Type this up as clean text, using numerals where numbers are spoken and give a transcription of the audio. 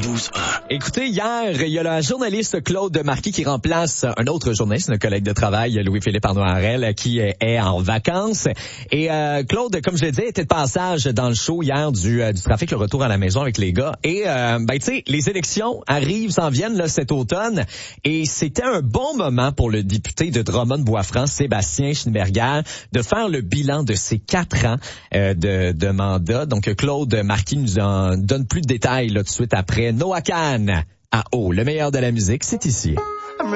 92.1. Écoutez, hier, il y a le journaliste Claude Marquis qui remplace un autre journaliste, un collègue de travail, Louis-Philippe Arnoirel, qui est en vacances. Et Claude, comme je l'ai dit, était de passage dans le show hier du trafic, le retour à la maison avec les gars. Et tu sais, les élections s'en viennent là, cet automne. Et c'était un bon moment pour le député de Drummond-Bois-Franc, Sébastien Schneeberger, de faire le bilan de ses 4 ans de mandat. Donc, Claude Marquis nous en donne plus de détails là, tout de suite après. Noah Kahn à haut, le meilleur de la musique, c'est ici.